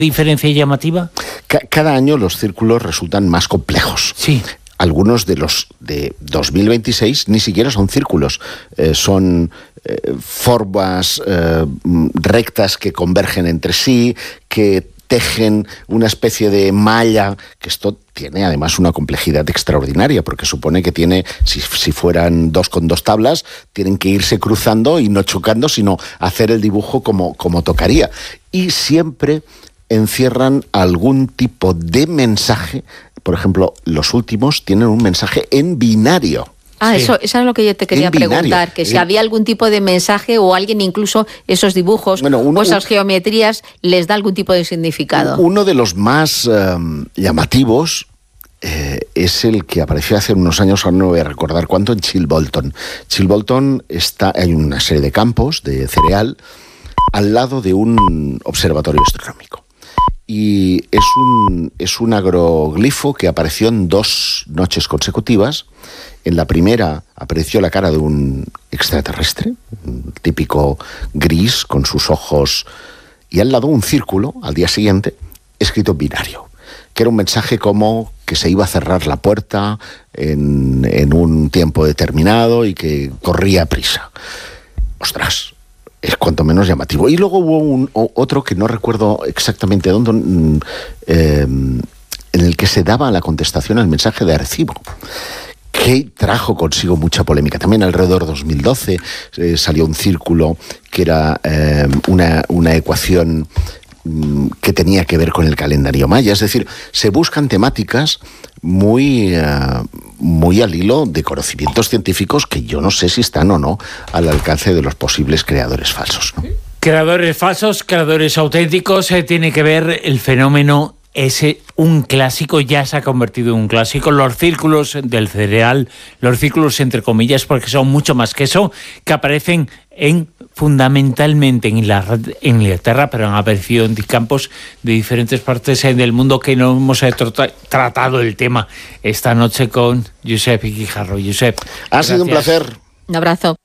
diferencia llamativa? Cada año los círculos resultan más complejos. Sí. Algunos de los de 2026 ni siquiera son círculos, son formas rectas que convergen entre sí, que tejen una especie de malla, que esto tiene además una complejidad extraordinaria, porque supone que tiene, si fueran 2 con 2 tablas, tienen que irse cruzando y no chocando, sino hacer el dibujo como tocaría. Y siempre encierran algún tipo de mensaje. Por ejemplo, los últimos tienen un mensaje en binario. Ah, sí. Eso es lo que yo te quería preguntar, que si había algún tipo de mensaje o alguien incluso esos dibujos o esas geometrías les da algún tipo de significado. Uno de los más llamativos es el que apareció hace unos años, ahora no voy a recordar cuánto, en Chilbolton. Chilbolton hay una serie de campos de cereal al lado de un observatorio astronómico. Y es un agroglifo que apareció en 2 noches consecutivas. En la primera apareció la cara de un extraterrestre, un típico gris con sus ojos, y al lado un círculo, al día siguiente, escrito en binario, que era un mensaje como que se iba a cerrar la puerta en un tiempo determinado y que corría prisa. ¡Ostras! Es cuanto menos llamativo. Y luego hubo otro que no recuerdo exactamente dónde, en el que se daba la contestación al mensaje de Arecibo, que trajo consigo mucha polémica. También alrededor de 2012 salió un círculo que era una ecuación que tenía que ver con el calendario maya. Es decir, se buscan temáticas muy al hilo de conocimientos científicos que yo no sé si están o no al alcance de los posibles creadores falsos, ¿no? Creadores falsos, creadores auténticos, tiene que ver el fenómeno ese, un clásico, ya se ha convertido en un clásico, los círculos del cereal, los círculos entre comillas, porque son mucho más que eso, que aparecen fundamentalmente en Inglaterra, pero han aparecido en campos de diferentes partes del mundo, que no hemos tratado el tema esta noche con Josep Guijarro. Josep, ha sido un placer. Un abrazo.